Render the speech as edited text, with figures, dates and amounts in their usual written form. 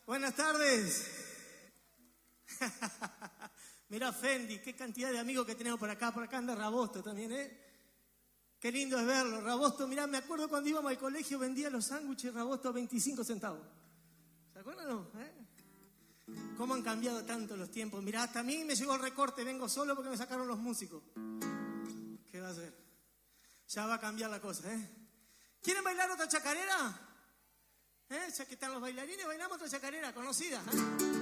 Buenas tardes. Mirá Fendi, qué cantidad de amigos que tenemos por acá anda Rabosto también, ¿eh? Qué lindo es verlo, Rabosto, mirá, me acuerdo cuando íbamos al colegio vendía los sándwiches Rabosto a 25 centavos. ¿Se acuerdan o no? ¿Cómo han cambiado tanto los tiempos? Mirá, hasta a mí me llegó el recorte, vengo solo porque me sacaron los músicos. ¿Qué va a hacer? Ya va a cambiar la cosa, ¿eh? ¿Quieren bailar otra chacarera? Ya que están los bailarines, bailamos otra chacarera conocida, ¿eh?